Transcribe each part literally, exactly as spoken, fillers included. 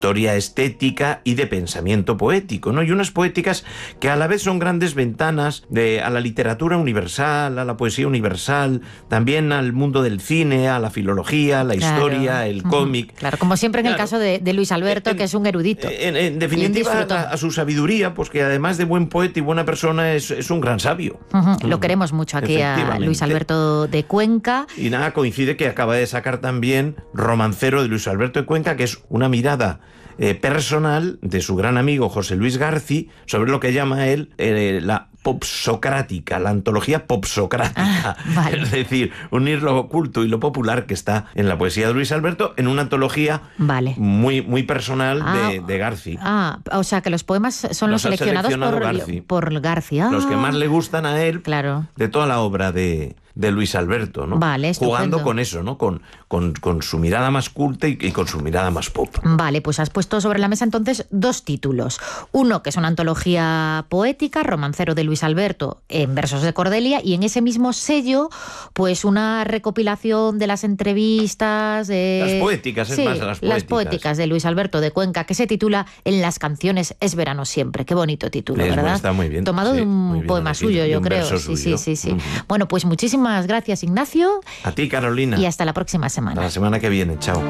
historia estética y de pensamiento poético, ¿no? Y unas poéticas que a la vez son grandes ventanas de, a la literatura universal, a la poesía universal, también al mundo del cine, a la filología, la claro. historia, el cómic. Claro, como siempre en claro. el caso de, de Luis Alberto, en, que es un erudito. En, en definitiva, a, a su sabiduría, pues que además de buen poeta y buena persona, es, es un gran sabio. Uh-huh. Lo queremos mucho aquí a Luis Alberto de Cuenca. Y nada, coincide que acaba de sacar también Romancero de Luis Alberto de Cuenca, que es una mirada Eh, personal de su gran amigo José Luis García sobre lo que llama él eh, la popsocrática, la antología popsocrática. Ah, vale. Es decir, unir lo oculto y lo popular que está en la poesía de Luis Alberto en una antología vale. muy, muy personal ah, de, de García. Ah, o sea que los poemas son los, los seleccionados por García. Por García. Los que más le gustan a él, claro. de toda la obra de, de Luis Alberto, ¿no? Vale, estupendo. Jugando con eso, ¿no? Con, con, con su mirada más culta y, y con su mirada más pop. Vale, pues has puesto sobre la mesa entonces dos títulos. Uno, que es una antología poética, Romancero de Luis Alberto, en versos de Cordelia, y en ese mismo sello, pues una recopilación de las entrevistas de... Las poéticas, es sí, más, las poéticas. las poéticas de Luis Alberto de Cuenca, que se titula En las canciones es verano siempre. Qué bonito título, es, ¿verdad? Está muy bien. Tomado sí, de un bien poema elegido, suyo, yo un creo. Sí, suyo. sí, sí, sí. Uh-huh. Bueno, pues muchísimas gracias, Ignacio. A ti, Carolina. Y hasta la próxima semana. Hasta la semana que viene. Chao.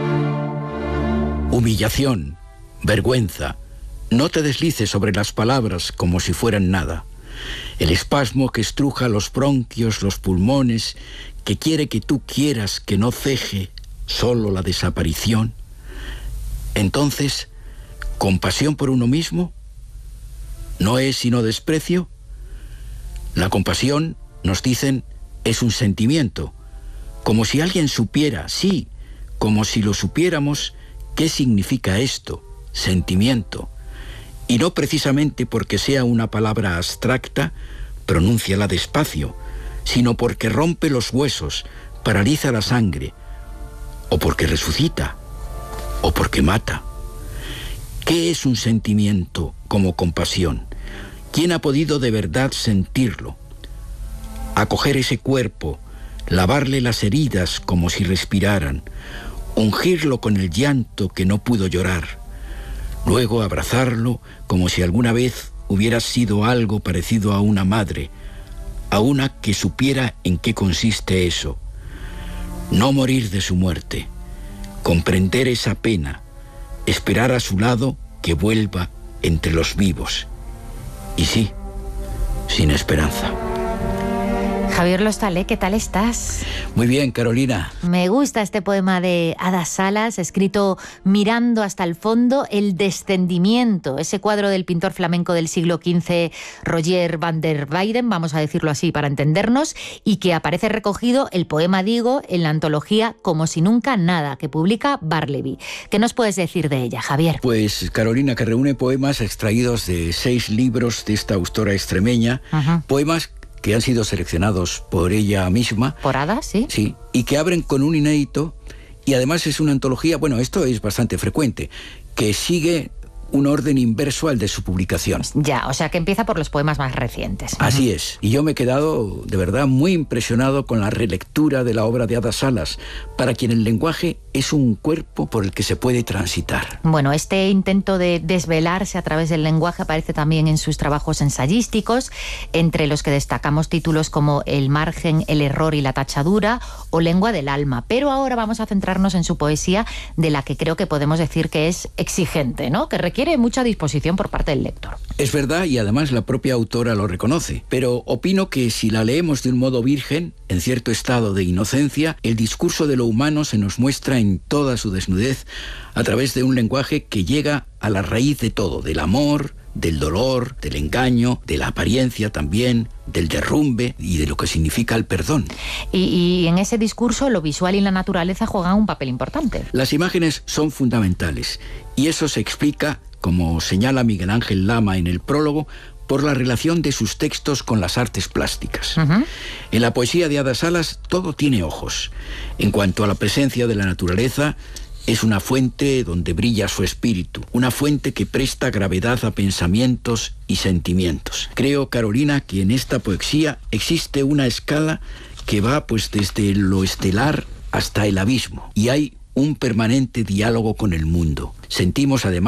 Humillación, vergüenza. No te deslices sobre las palabras como si fueran nada. El espasmo que estruja los bronquios, los pulmones, que quiere que tú quieras que no ceje solo la desaparición. Entonces, ¿compasión por uno mismo? ¿No es sino desprecio? La compasión, nos dicen, es un sentimiento. Como si alguien supiera, sí, como si lo supiéramos, qué significa esto, sentimiento. Y no precisamente porque sea una palabra abstracta, pronúnciala despacio, sino porque rompe los huesos, paraliza la sangre, o porque resucita, o porque mata. ¿Qué es un sentimiento como compasión? ¿Quién ha podido de verdad sentirlo? Acoger ese cuerpo, lavarle las heridas como si respiraran, ungirlo con el llanto que no pudo llorar, luego abrazarlo como si alguna vez hubiera sido algo parecido a una madre, a una que supiera en qué consiste eso. No morir de su muerte, comprender esa pena, esperar a su lado que vuelva entre los vivos. Y sí, sin esperanza. Javier Lostalé, ¿qué tal estás? Muy bien, Carolina. Me gusta este poema de Ada Salas, escrito mirando hasta el fondo, El descendimiento, ese cuadro del pintor flamenco del siglo quince, Roger van der Weyden, vamos a decirlo así para entendernos, y que aparece recogido, el poema digo, en la antología Como si nunca nada, que publica Barleby. ¿Qué nos puedes decir de ella, Javier? Pues, Carolina, que reúne poemas extraídos de seis libros de esta autora extremeña, uh-huh. poemas que han sido seleccionados por ella misma. ¿Por Ada, sí? Sí, y que abren con un inédito, y además es una antología, bueno, esto es bastante frecuente, que sigue un orden inverso al de su publicación. Ya, o sea que empieza por los poemas más recientes. Así uh-huh. es, y yo me he quedado de verdad muy impresionado con la relectura de la obra de Ada Salas, para quien el lenguaje es un cuerpo por el que se puede transitar. Bueno, este intento de desvelarse a través del lenguaje aparece también en sus trabajos ensayísticos, entre los que destacamos títulos como El margen, el error y la tachadura o Lengua del alma. Pero ahora vamos a centrarnos en su poesía, de la que creo que podemos decir que es exigente, ¿no? Que requiere mucha disposición por parte del lector. Es verdad, y además la propia autora lo reconoce, pero opino que si la leemos de un modo virgen, en cierto estado de inocencia, el discurso de lo humano se nos muestra en toda su desnudez a través de un lenguaje que llega a la raíz de todo, del amor, del dolor, del engaño, de la apariencia también, del derrumbe y de lo que significa el perdón. Y, y en ese discurso lo visual y la naturaleza juegan un papel importante. Las imágenes son fundamentales, y eso se explica, como señala Miguel Ángel Lama en el prólogo, por la relación de sus textos con las artes plásticas. Uh-huh. En la poesía de Ada Salas todo tiene ojos. En cuanto a la presencia de la naturaleza, es una fuente donde brilla su espíritu, una fuente que presta gravedad a pensamientos y sentimientos. Creo, Carolina, que en esta poesía existe una escala que va pues desde lo estelar hasta el abismo, y hay un permanente diálogo con el mundo. Sentimos además